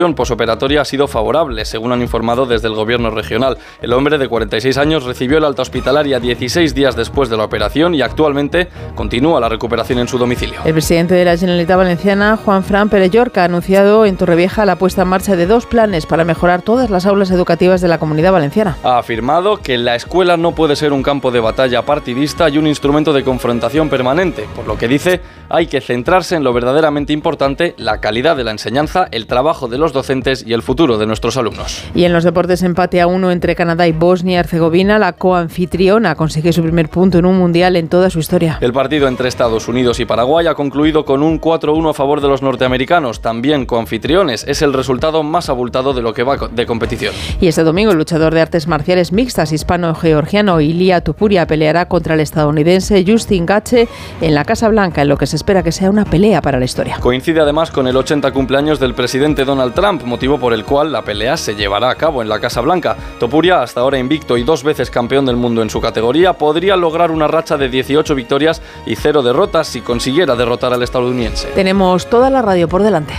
posoperatoria ha sido favorable, según han informado desde el gobierno regional. El hombre de 46 años recibió el alta hospitalaria 16 días después de la operación y actualmente continúa la recuperación en su domicilio. El presidente de la Generalitat Valenciana, Juanfran Pérez Llorca, ha anunciado en Torrevieja la puesta en marcha de 2 planes para mejorar todas las aulas educativas de la Comunidad Valenciana. Ha afirmado que la escuela no puede ser un campo de batalla partidista y un instrumento de confrontación permanente, por lo que dice hay que centrarse en lo verdaderamente importante, la calidad de la enseñanza, el trabajo de los docentes y el futuro de nuestros alumnos. Y en los deportes, empate a 1 entre Canadá y Bosnia-Herzegovina. La coanfitriona consigue su primer punto en un mundial en toda su historia. El partido entre Estados Unidos y Paraguay ha concluido con un 4-1 a favor de los norteamericanos, también coanfitriones. Es el resultado más abultado de lo que va de competición. Y este domingo el luchador de artes marciales mixtas hispano-georgiano Ilia Topuria peleará contra el estadounidense Justin Gaethje en la Casa Blanca, en lo que se espera que sea una pelea para la historia. Coincide además con el 80 cumpleaños del presidente Donald Trump, motivo por el cual la pelea se llevará a cabo en la Casa Blanca. Topuria, hasta ahora invicto y 2 veces campeón del mundo en su categoría, podría lograr una racha de 18 victorias y 0 derrotas si consiguiera derrotar al estadounidense. Tenemos toda la radio por delante.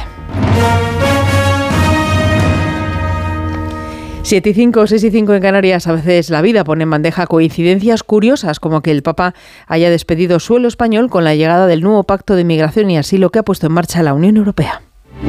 7:05, 6:05 en Canarias. A veces la vida pone en bandeja coincidencias curiosas, como que el Papa haya despedido suelo español con la llegada del nuevo pacto de migración y asilo que ha puesto en marcha la Unión Europea.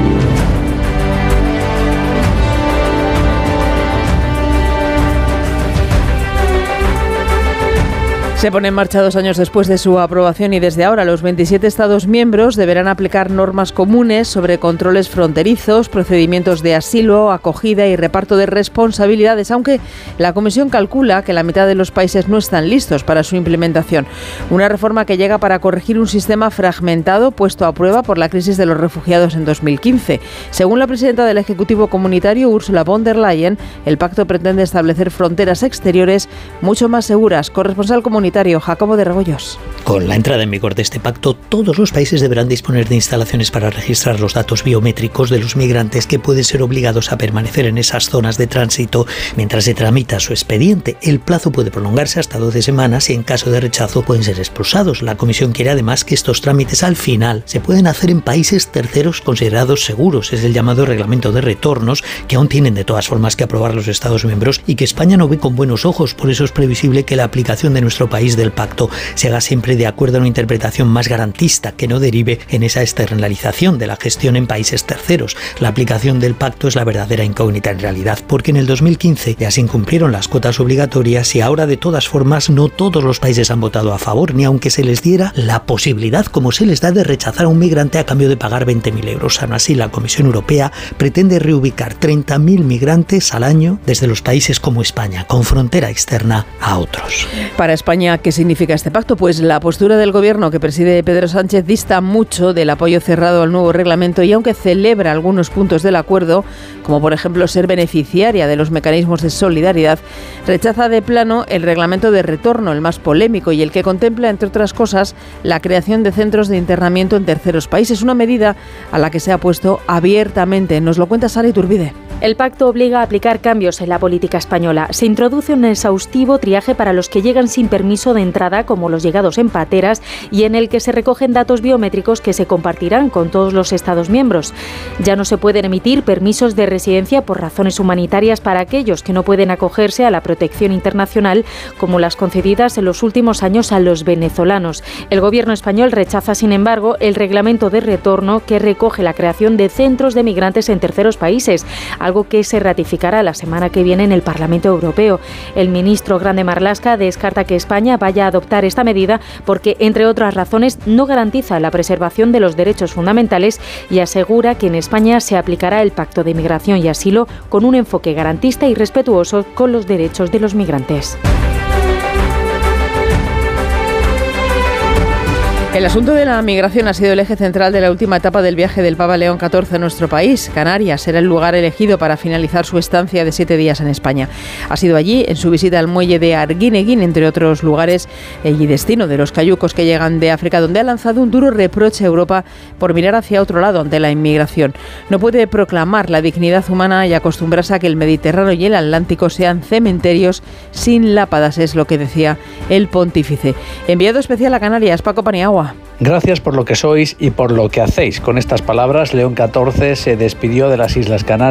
Se pone en marcha 2 años después de su aprobación y desde ahora los 27 Estados miembros deberán aplicar normas comunes sobre controles fronterizos, procedimientos de asilo, acogida y reparto de responsabilidades, aunque la Comisión calcula que la mitad de los países no están listos para su implementación. Una reforma que llega para corregir un sistema fragmentado puesto a prueba por la crisis de los refugiados en 2015. Según la presidenta del Ejecutivo Comunitario, Ursula von der Leyen, el pacto pretende establecer fronteras exteriores mucho más seguras. Corresponsal comunitario Jacobo de Rebollos. Con la entrada en vigor de este pacto, todos los países deberán disponer de instalaciones para registrar los datos biométricos de los migrantes que pueden ser obligados a permanecer en esas zonas de tránsito mientras se tramita su expediente. El plazo puede prolongarse hasta 12 semanas y en caso de rechazo pueden ser expulsados. La Comisión quiere además que estos trámites al final se pueden hacer en países terceros considerados seguros. Es el llamado reglamento de retornos que aún tienen de todas formas que aprobar los Estados miembros y que España no ve con buenos ojos. Por eso es previsible que la aplicación de nuestro país del pacto se haga siempre de acuerdo a una interpretación más garantista que no derive en esa externalización de la gestión en países terceros. La aplicación del pacto es la verdadera incógnita en realidad, porque en el 2015 ya se incumplieron las cuotas obligatorias y ahora de todas formas no todos los países han votado a favor, ni aunque se les diera la posibilidad, como se les da, de rechazar a un migrante a cambio de pagar 20.000 euros. Aún así, la Comisión Europea pretende reubicar 30.000 migrantes al año desde los países como España, con frontera externa, a otros. Para España, ¿qué significa este pacto? Pues la postura del gobierno que preside Pedro Sánchez dista mucho del apoyo cerrado al nuevo reglamento y aunque celebra algunos puntos del acuerdo, como por ejemplo ser beneficiaria de los mecanismos de solidaridad, rechaza de plano el reglamento de retorno, el más polémico y el que contempla, entre otras cosas, la creación de centros de internamiento en terceros países, una medida a la que se ha opuesto abiertamente. Nos lo cuenta Sara Iturbide. El pacto obliga a aplicar cambios en la política española. Se introduce un exhaustivo triaje para los que llegan sin permiso de entrada, como los llegados en pateras, y en el que se recogen datos biométricos que se compartirán con todos los Estados miembros. Ya no se pueden emitir permisos de residencia por razones humanitarias para aquellos que no pueden acogerse a la protección internacional, como las concedidas en los últimos años a los venezolanos. El gobierno español rechaza, sin embargo, el reglamento de retorno que recoge la creación de centros de migrantes en terceros países, algo que se ratificará la semana que viene en el Parlamento Europeo. El ministro Grande Marlaska descarta que España vaya a adoptar esta medida porque, entre otras razones, no garantiza la preservación de los derechos fundamentales y asegura que en España se aplicará el Pacto de Migración y Asilo con un enfoque garantista y respetuoso con los derechos de los migrantes. El asunto de la migración ha sido el eje central de la última etapa del viaje del Papa León XIV a nuestro país. Canarias será el lugar elegido para finalizar su estancia de 7 días en España. Ha sido allí, en su visita al muelle de Arguineguín, entre otros lugares, y destino de los cayucos que llegan de África, donde ha lanzado un duro reproche a Europa por mirar hacia otro lado ante la inmigración. No puede proclamar la dignidad humana y acostumbrarse a que el Mediterráneo y el Atlántico sean cementerios sin lápadas, es lo que decía el pontífice. Enviado especial a Canarias, Paco Paniagua. Gracias por lo que sois y por lo que hacéis. Con estas palabras, León XIV se despidió de las Islas Canarias.